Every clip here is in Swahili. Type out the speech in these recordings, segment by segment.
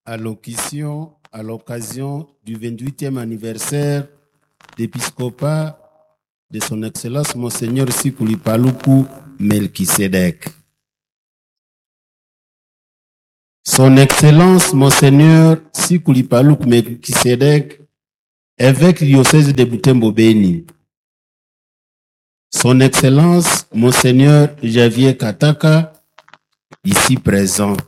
allocution à l'occasion du 28e anniversaire d'épiscopat de son Excellence Monseigneur Sikuli Paluku Melkisedek. Son Excellence Monseigneur Sikuli Paluku Melkisedek, évêque du diocèse de Butembo Beni. Son Excellence Monseigneur Javier Kataka, ici présent.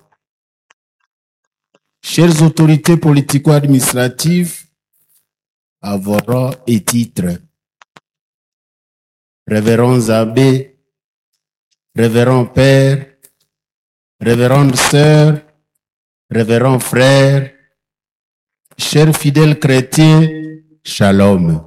Chères autorités politico-administratives, à vos rangs et titres, révérends abbés, révérends pères, révérends sœurs, révérends frères, chers fidèles chrétiens, shalom.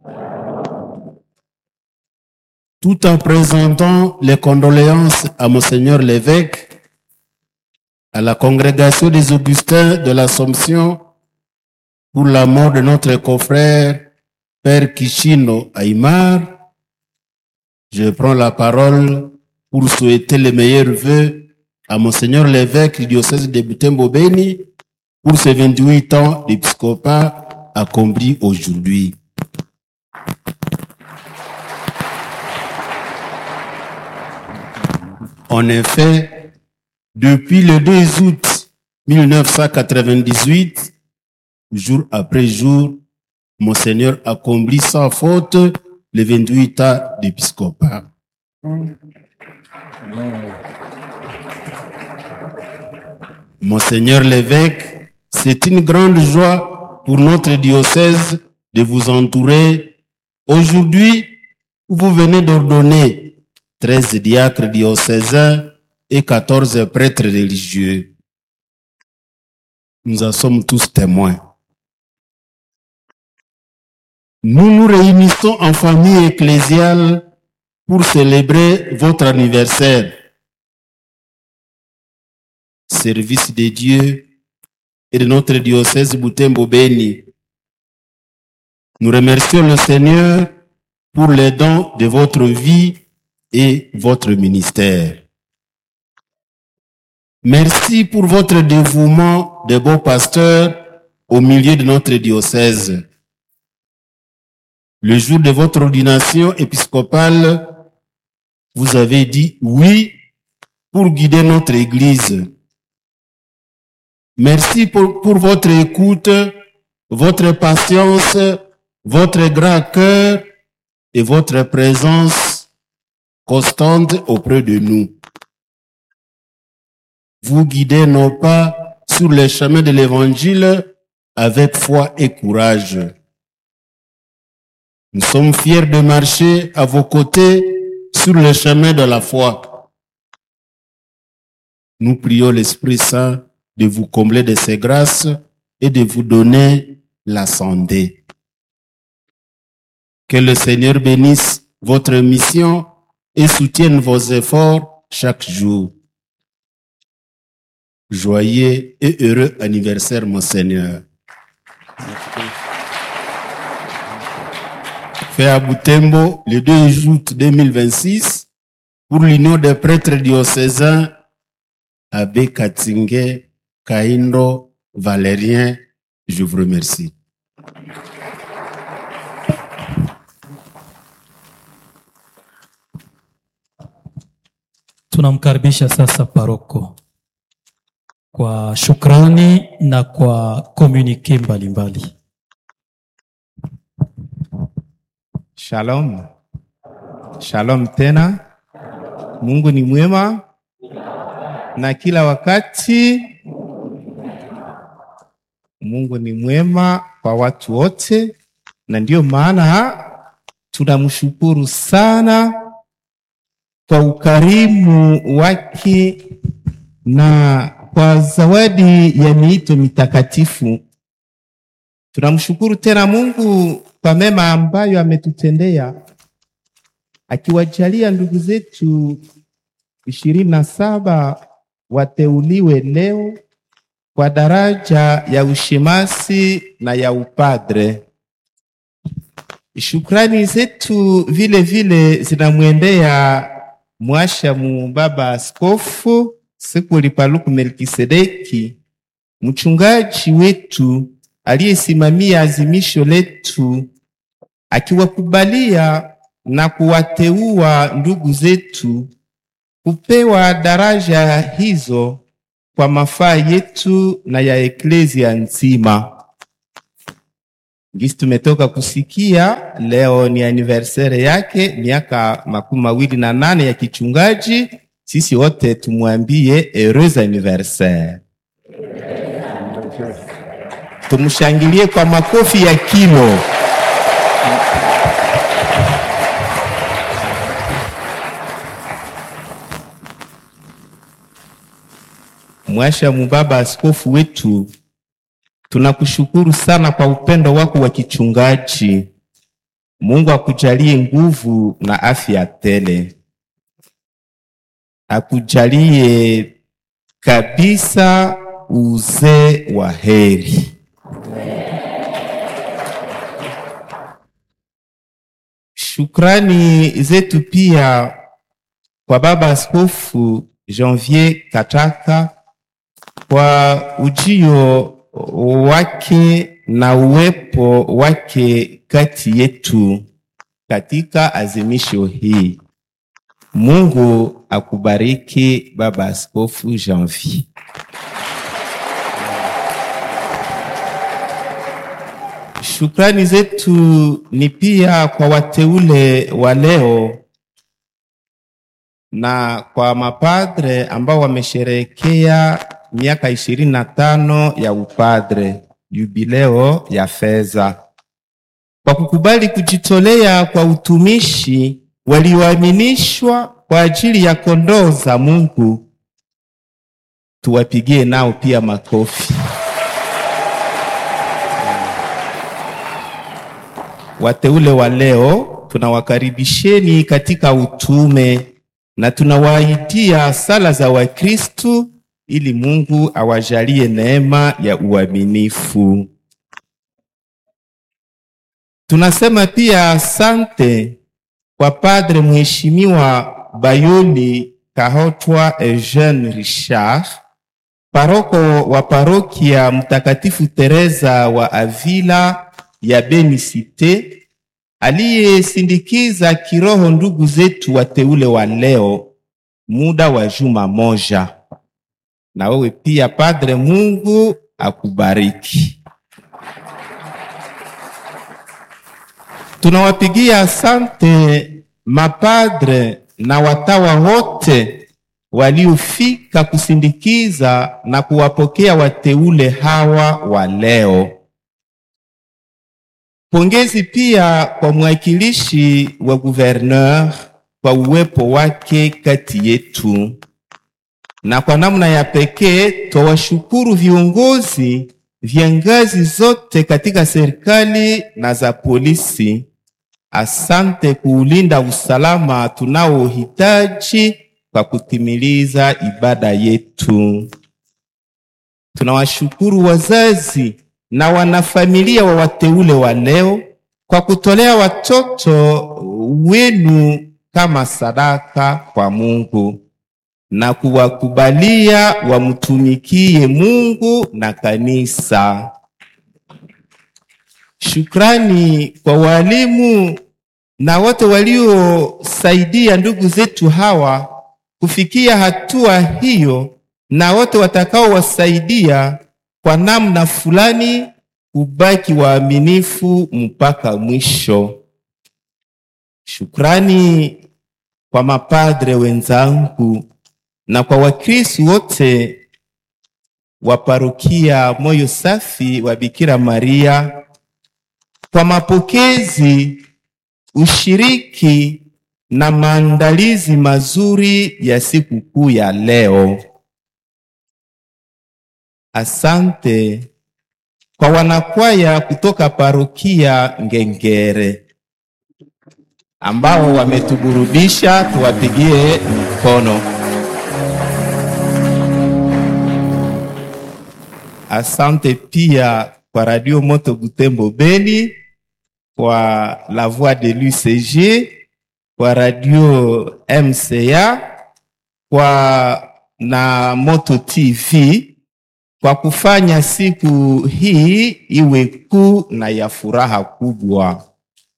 Tout en présentant les condoléances à Monseigneur l'évêque, à la congrégation des Augustins de l'Assomption pour la mort de notre confrère Père Kishino Aymar, je prends la parole pour souhaiter les meilleurs vœux à Monseigneur l'évêque du diocèse de Butembo Beni pour ses 28 ans d'épiscopat accomplis aujourd'hui. En effet, depuis le 2 août 1998, jour après jour, Monseigneur accomplit sans faute les 28 ans d'épiscopat. Monseigneur l'évêque, c'est une grande joie pour notre diocèse de vous entourer. Aujourd'hui, vous venez d'ordonner 13 diacres diocésains et 14 prêtres religieux. Nous en sommes tous témoins. Nous nous réunissons en famille ecclésiale pour célébrer votre anniversaire. Service de Dieu et de notre diocèse Butembo Beni. Nous remercions le Seigneur pour les dons de votre vie et votre ministère. Merci pour votre dévouement de beau pasteur au milieu de notre diocèse. Le jour de votre ordination épiscopale, vous avez dit oui pour guider notre Église. Merci pour votre écoute, votre patience, votre grand cœur et votre présence constante auprès de nous. Vous guidez nos pas sur le chemin de l'Évangile avec foi et courage. Nous sommes fiers de marcher à vos côtés sur le chemin de la foi. Nous prions l'Esprit Saint de vous combler de ses grâces et de vous donner la santé. Que le Seigneur bénisse votre mission et soutienne vos efforts chaque jour. Joyeux et heureux anniversaire, Monseigneur. Fait à Butembo le 2 août 2026 pour l'Union des prêtres diocésains Abbé Katsinge Kaindo Valérien. Je vous remercie. Tunamkaribisha sasa paroko kwa shukrani na kwa komunike mbalimbali. Shalom. Shalom tena. Mungu ni mwema na kila wakati. Mungu ni mwema kwa watu wote na ndio maana tunamshukuru sana kwa ukarimu wake na kwa zawadi ya miito mitakatifu. Tunamshukuru tena Mungu kwa mema ambayo ametutendea, akiwajalia ndugu zetu 27 wateuliwe leo kwa daraja ya ushemasi na ya upadre. Shukrani zetu vile vile zinamwendea mwashamu baba askofu Sikuli Paluku Melkisedeki mchungaji wetu aliyesimamia azimisho letu, akiwakubalia na kuwateua ndugu zetu kupewa daraja hizo kwa mafaa yetu na ya eklezia nzima. Gisi tumetoka kusikia, leo ni anniversaire yake, miaka 28 ya kichungaji. Sisi wote tumwambie heureux anniversaire. Tumshangilie kwa makofi ya kilo. Mwasha Mubaba askofu wetu, tunakushukuru sana kwa upendo wako wa kichungaji. Mungu akujalie nguvu na afya tele. Akujalie kabisa uzee wa heri. Shukrani zetu pia kwa baba askofu Janvier Kataka kwa ujio wake na uwepo wake kati yetu katika azimisho hii. Mungu akubariki baba askofu Janvier. Shukrani zetu ni pia kwa wateule wa leo na kwa mapadre ambao wamesherehekea miaka 25 ya upadre, jubileo ya feza. Kwa kukubali kujitolea kwa utumishi walioaminishwa kwa ajili ya kondoo za Mungu, tuwapigie nao pia makofi. Wateule wa leo, tunawakaribisheni katika utume na tunawaitia sala za Wakristu ili Mungu awajalie neema ya uaminifu. Tunasema pia asante kwa Padre Mheshimiwa Bayoli Kahotwa Eugene Richard, paroko wa parokia Mtakatifu Teresa wa Avila ya Benicite, aliyesindikiza kiroho ndugu zetu wateule wa leo muda wa juma moja. Na wewe pia Padre, Mungu akubariki. Tunawapigia asante mapadre na watawa wote waliofika kusindikiza na kuwapokea wateule hawa wa leo. Pongezi pia kwa mwakilishi wa gouverneur kwa uwepo wake kati yetu. Na kwa namna ya pekee twawashukuru viongozi vya ngazi zote katika serikali na za polisi. Asante kuulinda usalama tunaohitaji kwa kutimiliza ibada yetu. Tunawashukuru wazazi na wanafamilia wa wateule wa leo kwa kutolea watoto wenu kama sadaka kwa Mungu na kuwakubalia wamtumikie Mungu na kanisa. Shukrani kwa walimu na wote waliosaidia ndugu zetu hawa kufikia hatua hiyo, na wote watakao wasaidia kwa namna fulani kubaki waaminifu mpaka mwisho. Shukrani kwa mapadre wenzangu na kwa Wakristo wote wa parokia Moyo Safi wa Bikira Maria kwa mapokezi, ushiriki na maandalizi mazuri ya siku kuu ya leo. Asante kwa wanakwaya kutoka parokia Ngengere ambao wametuburudisha, tuwapigie mkono. Asante pia kwa Radio Moto Butembo Beni, kwa La Voix de l'UCG, kwa Radio MCA, kwa na Moto TV kwa kufanya siku hii iwe kuu na ya furaha kubwa.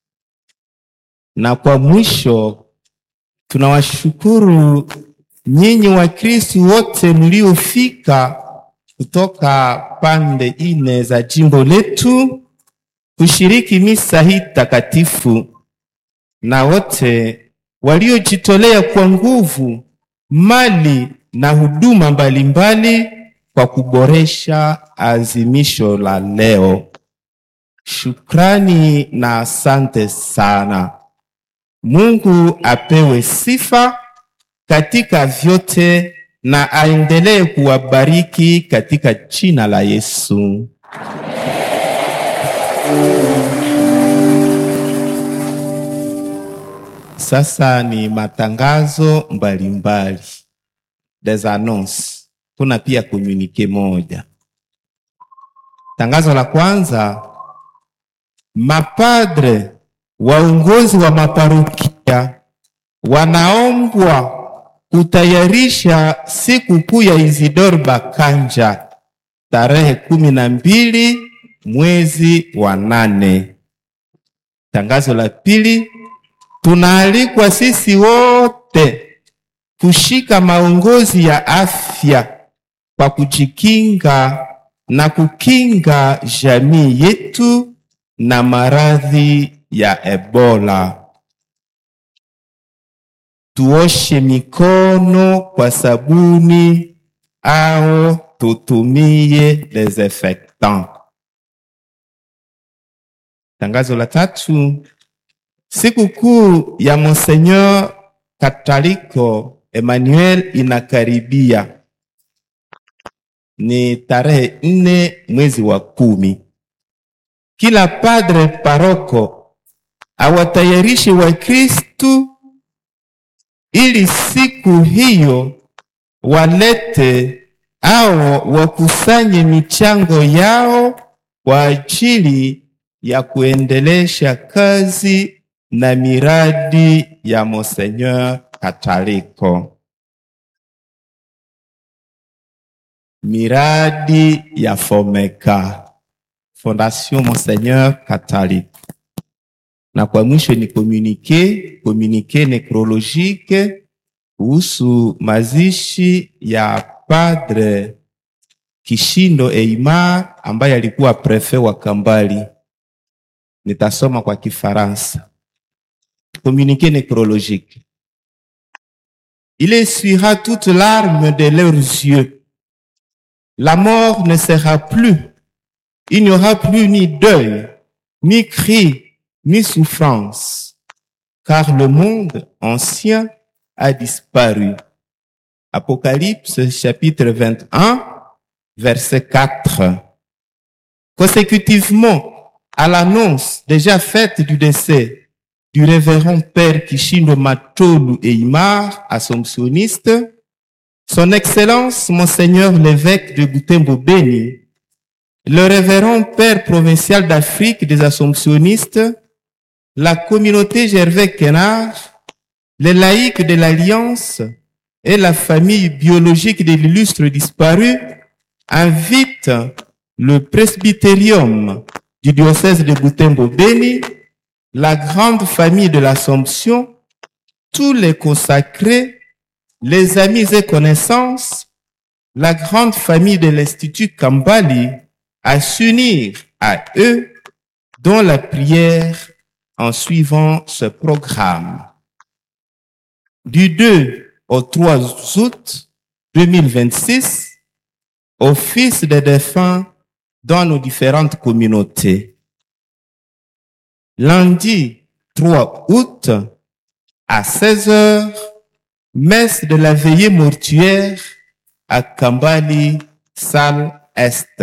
Na kwa mwisho, tunawashukuru nyinyi wa Kristo wote mliofika kutoka pande ine za jimbo letu kushiriki misa hii takatifu, na wote waliojitolea kwa nguvu, mali na huduma mbalimbali kwa kuboresha azimisho la leo. Shukrani na asante sana. Mungu apewe sifa katika vyote na aendelee kuwabariki katika jina la Yesu. Sasa ni matangazo mbalimbali. Des annonces. Kuna pia communique moja. Tangazo la kwanza, mapadre waongozi wa maparokia wanaombwa kutayarisha siku kuu ya Isidore Bakanja tarehe 12 mwezi wa 8. Tangazo la pili, tunaalikwa sisi wote kushika maongozi ya afya kwa kujikinga na kukinga jamii yetu na maradhi ya Ebola. Tuoshe mikono kwa sabuni au tutumie desinfectant. Tangazo la tatu, siku kuu ya Monseigneur Kataliko Emmanuel inakaribia. Ni tarehe 4 mwezi wa 10. Kila padre paroko awatayarishe wa Kristu ili siku hiyo walete au wakusanye michango yao kwa ajili ya kuendelesha kazi na miradi ya Monseigneur Kataliko. Miradi ya Fomeka, Fondation Monseigneur Kataliko. Na kwa mwisho ni communiqué nécrologique kuhusu mazishi ya Padre Kishindo Eimar ambaye alikuwa prefet wa Kambali. Nitasoma kwa Kifaransa. Communiqué nécrologique. Il essuiera toutes larmes de leurs yeux. La mort ne sera plus. Il n'y aura plus ni deuil, ni cri, ni souffrance, car le monde ancien a disparu. Apocalypse chapitre 21, verset 4. Consécutivement à l'annonce déjà faite du décès du révérend père Kishindo Matolu Eimar, assomptionniste, son Excellence Monseigneur l'évêque de Butembo Beni, le révérend père provincial d'Afrique des Assomptionnistes, la communauté Gervais Kenard, les laïcs de l'Alliance et la famille biologique de l'illustre disparu invitent le presbytérium du diocèse de Butembo Beni, la grande famille de l'Assomption, tous les consacrés, les amis et connaissances, la grande famille de l'Institut Kambali à s'unir à eux dans la prière en suivant ce programme. Du 2 au 3 août 2026, office des défunts dans nos différentes communautés. Lundi 3 août à 16h, messe de la veillée mortuaire à Kambali, salle Est.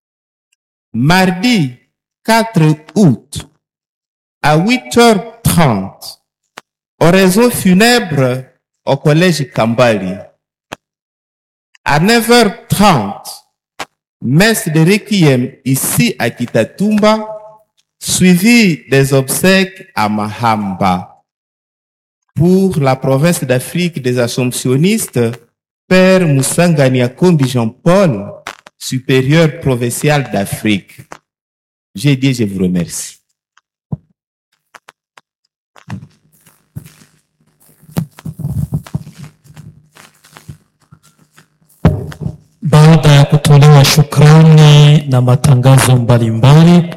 Mardi 4 août à 8h30, oraison funèbre au collège Kambali. À 9h30, messe de requiem ici à Kitatumba, suivi des obsèques à Mahamba. Pour la province d'Afrique des Assomptionnistes, Père Moussanga Niakombi Jean-Paul supérieur provincial d'Afrique. J'ai dit, je vous remercie. Baada ya kutolewa shukrani na matangazo mbalimbali,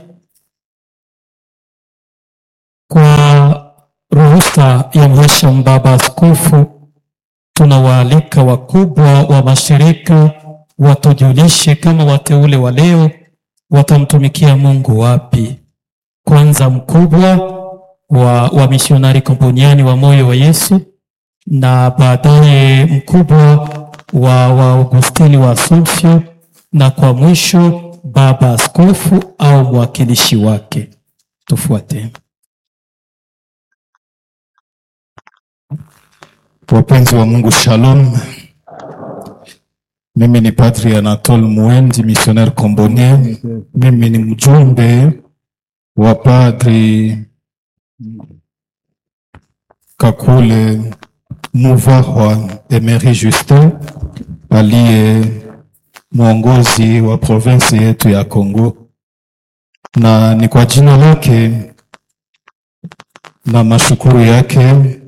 kwa ruhusa ya Mhashamu Baba Askofu, tunawaalika wakubwa wa mashirika watujulishe kama wateule wa leo watamtumikia Mungu wapi. Kwanza mkubwa wa misionari komponiani wa Moyo wa Yesu, na baadaye mkubwa wa Augustini wa Assumption, na kwa mwisho Baba Askofu au mwakilishi wake. Tufuate. Wapenzi wa Mungu, shalom. Mimi ni Padri Anatole Muendi, missionnaire combonien. Mimi ni mjumbe wa Padri Kakule Muvahwa Emery Justin, aliye mwongozi wa province yetu ya Kongo, na ni kwa jina lake na mashukuru yake